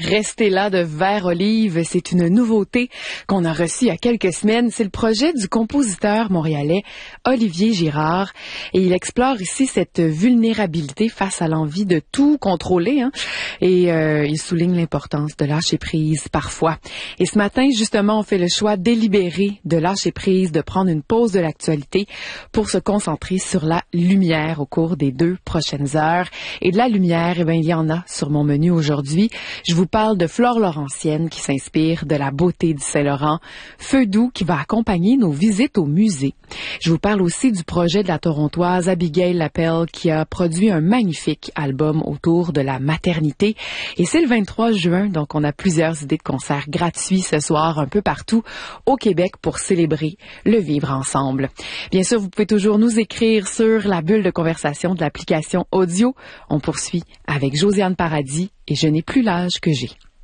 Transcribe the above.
Restez là de Vert Olive, c'est une nouveauté qu'on a reçue il y a quelques semaines. C'est le projet du compositeur montréalais Olivier Girard et il explore ici cette vulnérabilité face à l'envie de tout contrôler, et il souligne l'importance de lâcher prise parfois. Et ce matin, justement, on fait le choix délibéré de lâcher prise, de prendre une pause de l'actualité pour se concentrer sur la lumière au cours des 2 prochaines heures. Et de la lumière, il y en a sur mon menu aujourd'hui. Je vous parle de Flore Laurentienne qui s'inspire de la beauté du Saint-Laurent, Feu doux qui va accompagner nos visites au musée. Je vous parle aussi du projet de la Torontoise Abigail Lapelle qui a produit un magnifique album autour de la maternité. Et c'est le 23 juin, donc on a plusieurs idées de concerts gratuits ce soir un peu partout au Québec pour célébrer le vivre ensemble. Bien sûr, vous pouvez toujours nous écrire sur la bulle de conversation de l'application audio. On poursuit avec Josiane Paradis et Je n'ai plus l'âge que j'ai.